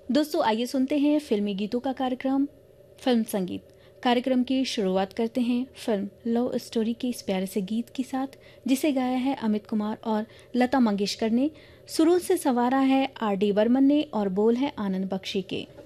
दोस्तों आइए सुनते हैं फिल्मी गीतों का कार्यक्रम फिल्म संगीत। कार्यक्रम की शुरुआत करते हैं फिल्म लव स्टोरी के इस प्यारे से गीत के साथ, जिसे गाया है अमित कुमार और लता मंगेशकर ने। सुरों से संवारा है आर डी बर्मन ने और बोल है आनंद बख्शी के।